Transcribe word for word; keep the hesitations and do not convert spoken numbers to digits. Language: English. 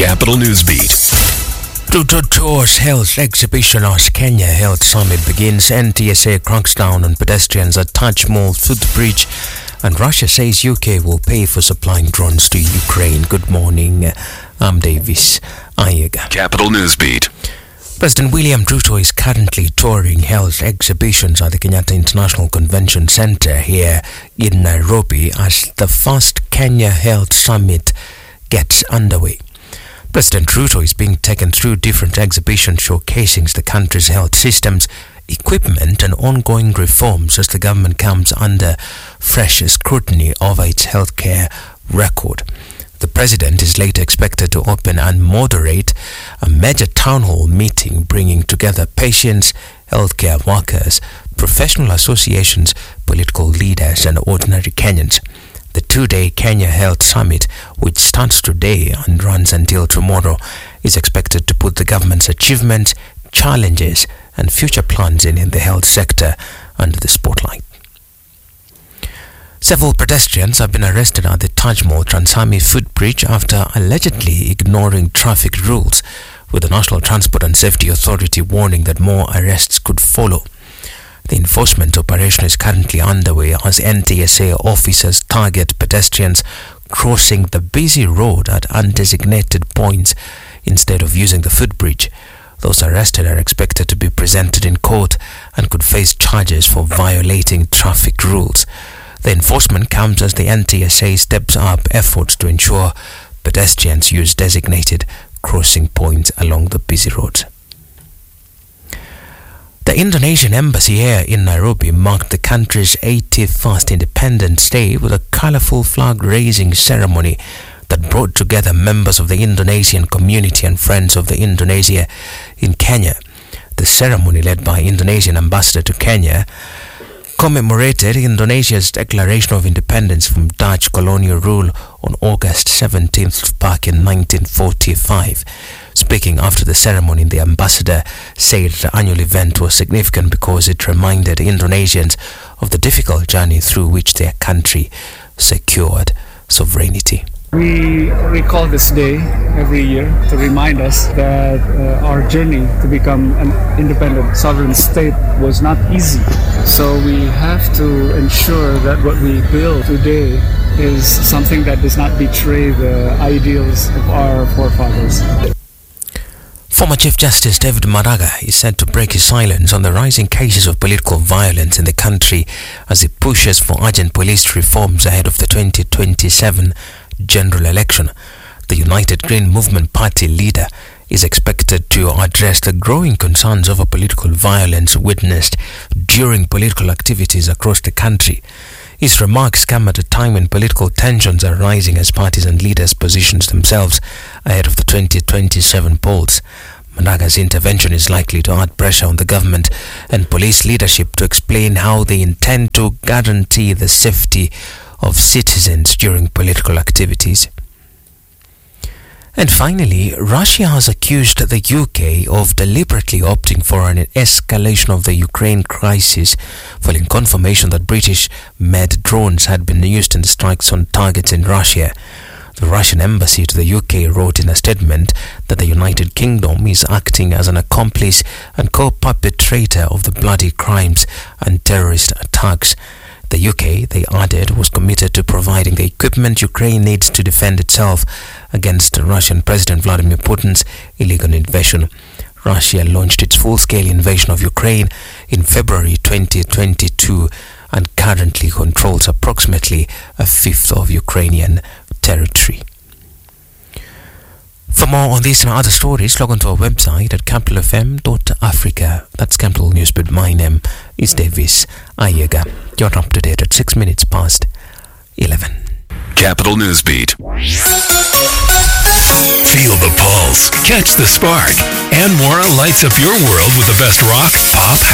Capital Newsbeat. Ruto tours health exhibition as Kenya Health Summit begins. N T S A cracks down on pedestrians at Taj Mahal footbridge, and Russia says U K will pay for supplying drones to Ukraine. Good morning, I'm Davis Ayega. Capital Newsbeat. President William Ruto is currently touring health exhibitions at the Kenyatta International Convention Centre here in Nairobi as the first Kenya Health Summit gets underway. President Ruto is being taken through different exhibitions showcasing the country's health systems, equipment and ongoing reforms as the government comes under fresh scrutiny over its healthcare record. The president is later expected to open and moderate a major town hall meeting bringing together patients, healthcare workers, professional associations, political leaders and ordinary Kenyans. The two-day Kenya Health Summit, which starts today and runs until tomorrow, is expected to put the government's achievements, challenges and future plans in, in the health sector under the spotlight. Several pedestrians have been arrested at the Taj Mahal Transami footbridge after allegedly ignoring traffic rules, with the National Transport and Safety Authority warning that more arrests could follow. The enforcement operation is currently underway as N T S A officers target pedestrians crossing the busy road at undesignated points instead of using the footbridge. Those arrested are expected to be presented in court and could face charges for violating traffic rules. The enforcement comes as the N T S A steps up efforts to ensure pedestrians use designated crossing points along the busy roads. The Indonesian embassy here in Nairobi marked the country's eighty-first Independence Day with a colorful flag-raising ceremony that brought together members of the Indonesian community and friends of the Indonesia in Kenya. The ceremony, led by Indonesian ambassador to Kenya, commemorated Indonesia's declaration of independence from Dutch colonial rule on August seventeenth back in nineteen forty-five. Speaking after the ceremony, the ambassador said the annual event was significant because it reminded Indonesians of the difficult journey through which their country secured sovereignty. We recall this day every year to remind us that uh, our journey to become an independent sovereign state was not easy. So we have to ensure that what we build today is something that does not betray the ideals of our forefathers. Former Chief Justice David Maraga is said to break his silence on the rising cases of political violence in the country as he pushes for urgent police reforms ahead of the twenty twenty-seven general election. The United Green Movement Party leader is expected to address the growing concerns over political violence witnessed during political activities across the country. His remarks come at a time when political tensions are rising as parties and leaders position themselves ahead of the twenty twenty-seven polls. Managa's intervention is likely to add pressure on the government and police leadership to explain how they intend to guarantee the safety of citizens during political activities. And finally, Russia has accused the U K of deliberately opting for an escalation of the Ukraine crisis following confirmation that British-made drones had been used in the strikes on targets in Russia. The Russian embassy to the U K wrote in a statement that the United Kingdom is acting as an accomplice and co-perpetrator of the bloody crimes and terrorist attacks. The U K, they added, was committed to providing the equipment Ukraine needs to defend itself against Russian President Vladimir Putin's illegal invasion. Russia launched its full-scale invasion of Ukraine in February twenty twenty-two and currently controls approximately a fifth of Ukrainian territory. For more on these and other stories, log on to our website at capital f m dot africa. That's Capital Newsbeat. My name is Davis Ayega. You're up to date at six minutes past eleven. Capital Newsbeat. Feel the pulse, catch the spark, and more lights up your world with the best rock, pop,